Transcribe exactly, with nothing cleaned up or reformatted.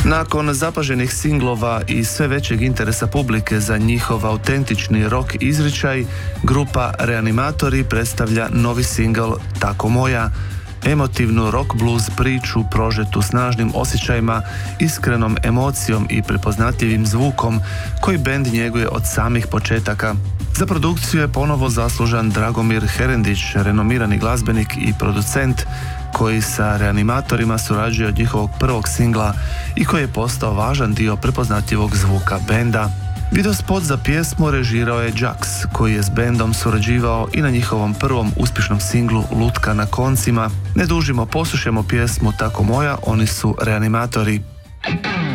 Nakon zapaženih singlova i sve većeg interesa publike za njihov autentični rock izričaj, grupa Reanimatori predstavlja novi singl Tako moja, emotivnu rock blues priču prožetu snažnim osjećajima, iskrenom emocijom i prepoznatljivim zvukom koji bend njeguje od samih početaka. Za produkciju je ponovo zaslužan Dragomir Herendić, renomirani glazbenik i producent koji sa Reanimatorima surađuje od njihovog prvog singla i koji je postao važan dio prepoznatljivog zvuka benda. Videospot za pjesmu režirao je Jax, koji je s bendom surađivao i na njihovom prvom uspješnom singlu Lutka na koncima. Ne dužimo, poslušajmo pjesmu Tako moja, oni su Reanimatori.